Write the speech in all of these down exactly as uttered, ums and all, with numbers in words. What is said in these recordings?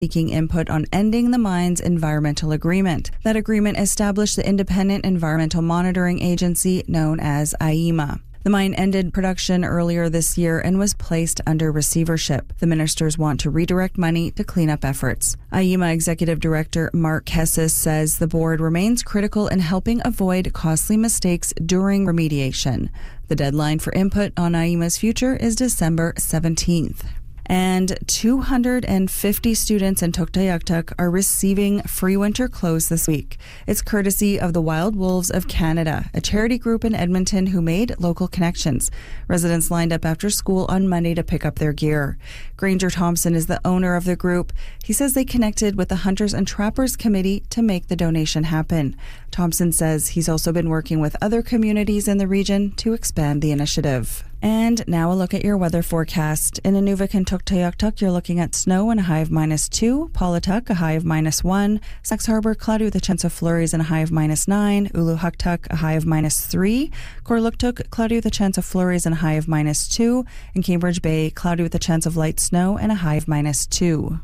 seeking input on ending the mine's environmental agreement. That agreement established the Independent Environmental Monitoring Agency known as I E M A. The mine ended production earlier this year and was placed under receivership. The ministers want to redirect money to cleanup efforts. I E M A Executive Director Mark Kessis says the board remains critical in helping avoid costly mistakes during remediation. The deadline for input on I E M A's future is December seventeenth. And two hundred fifty students in Tuktoyaktuk are receiving free winter clothes this week. It's courtesy of the Wild Wolves of Canada, a charity group in Edmonton who made local connections. Residents lined up after school on Monday to pick up their gear. Granger Thompson is the owner of the group. He says they connected with the Hunters and Trappers Committee to make the donation happen. Thompson says he's also been working with other communities in the region to expand the initiative. And now a look at your weather forecast. In Inuvik and Tuktoyaktuk, you're looking at snow and a high of minus two. Paulatuk, a high of minus one. Sax Harbor, cloudy with a chance of flurries and a high of minus nine. Uluhuktuk, a high of minus three. Korluktuk, cloudy with a chance of flurries and a high of minus two. And Cambridge Bay, cloudy with a chance of light snow and a high of minus two.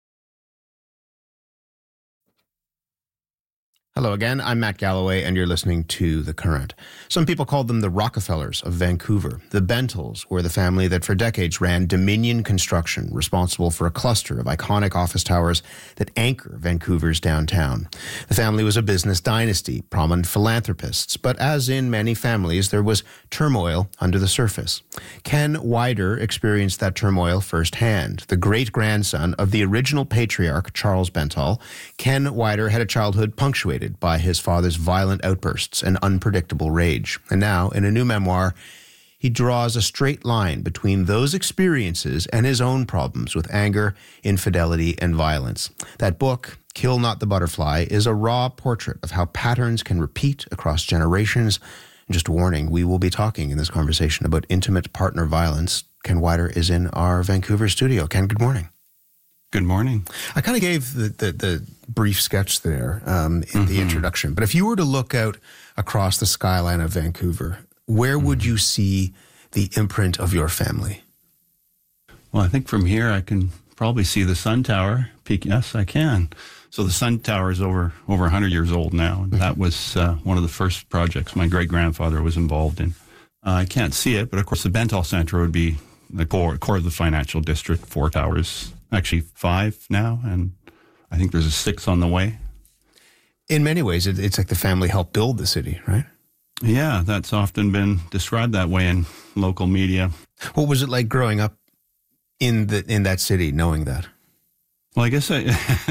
Hello again, I'm Matt Galloway, and you're listening to The Current. Some people called them the Rockefellers of Vancouver. The Bentles were the family that for decades ran Dominion Construction, responsible for a cluster of iconic office towers that anchor Vancouver's downtown. The family was a business dynasty, prominent philanthropists, but as in many families, there was turmoil under the surface. Ken Wider experienced that turmoil firsthand. The great-grandson of the original patriarch, Charles Bentall, Ken Wider had a childhood punctuated by his father's violent outbursts and unpredictable rage. And now, in a new memoir, he draws a straight line between those experiences and his own problems with anger, infidelity, and violence. That book, Kill Not the Butterfly, is a raw portrait of how patterns can repeat across generations. And just a warning, we will be talking in this conversation about intimate partner violence. Ken Wider is in our Vancouver studio. Ken, good morning. Good morning. I kind of gave the, the, the brief sketch there um, in mm-hmm. the introduction, but if you were to look out across the skyline of Vancouver, where mm-hmm. would you see the imprint of your family? Well, I think from here I can probably see the Sun Tower. Peak. Yes, I can. So the Sun Tower is over, over one hundred years old now, and mm-hmm. that was uh, one of the first projects my great-grandfather was involved in. Uh, I can't see it, but of course the Bentall Centre would be the core, core of the financial district, four towers. Actually, five now, and I think there's a six on the way. In many ways, it, it's like the family helped build the city, right? Yeah, that's often been described that way in local media. What was it like growing up in the in that city, knowing that? Well, I guess I,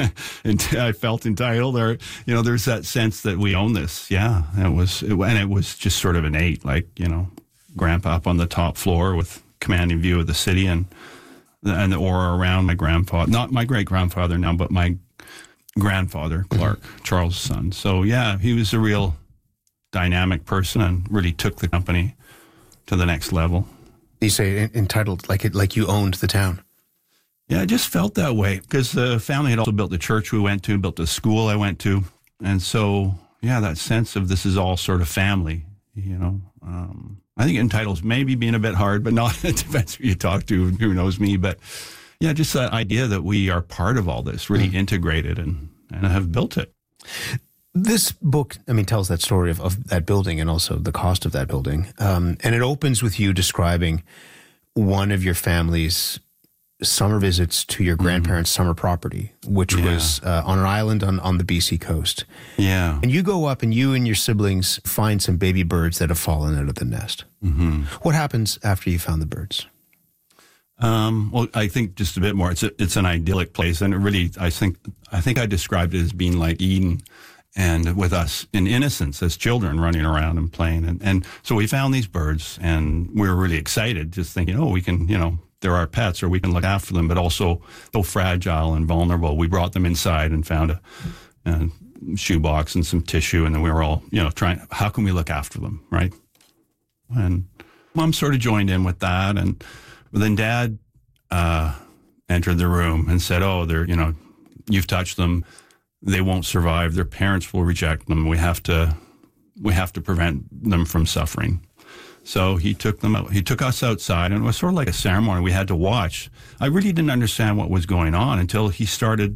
I felt entitled, or you know, there's that sense that we own this. Yeah, it was, it, and it was just sort of innate, like you know, Grandpa up on the top floor with commanding view of the city and. And the aura around my grandfather, not my great-grandfather now, but my grandfather, Clark, mm-hmm. Charles' son. So, yeah, he was a real dynamic person and really took the company to the next level. You say entitled, like it, like you owned the town? Yeah, I just felt that way because the family had also built the church we went to, built the school I went to. And so, yeah, that sense of this is all sort of family, you know. Um, I think entitled's maybe being a bit hard, but not, it depends who you talk to, who knows me. But yeah, just that idea that we are part of all this, really mm. integrated and, and have built it. This book, I mean, tells that story of, of that building and also the cost of that building. Um, and it opens with you describing one of your family's summer visits to your grandparents' mm-hmm. summer property, which yeah. was uh, on an island on, on the B C coast. Yeah. And you go up and you and your siblings find some baby birds that have fallen out of the nest. Mm-hmm. What happens after you found the birds? Um, well, I think just a bit more. It's a, it's an idyllic place, and it really, I think, I think I described it as being like Eden, and with us in innocence as children running around and playing, and and so we found these birds, and we were really excited, just thinking, oh, we can, you know. They're our pets, or we can look after them, but also so fragile and vulnerable. We brought them inside and found a, a shoebox and some tissue, and then we were all, you know, trying, how can we look after them, right? And Mom sort of joined in with that, and then Dad uh, entered the room and said, oh, they're, you know, you've touched them. They won't survive. Their parents will reject them. We have to, we have to prevent them from suffering. So he took them out. He took us outside, and it was sort of like a ceremony. We had to watch. I really didn't understand what was going on until he started